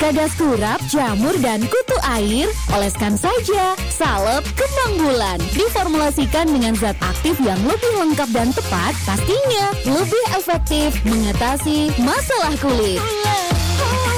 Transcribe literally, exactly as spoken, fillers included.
Kagas kurap, jamur, dan kutu air, oleskan saja salep kembang bulan. Diformulasikan dengan zat aktif yang lebih lengkap dan tepat, pastinya lebih efektif mengatasi masalah kulit.